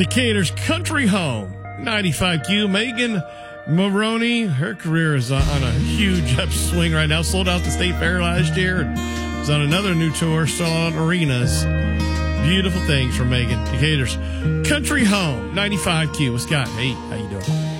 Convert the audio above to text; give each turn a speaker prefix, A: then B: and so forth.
A: Decatur's Country Home, 95Q. Megan Maroney, her career is on a huge upswing right now. Sold out the State Fair last year and is on another new tour, selling out arenas. Beautiful things from Megan. Decatur's Country Home, 95Q. What's Scott? Hey, how you doing?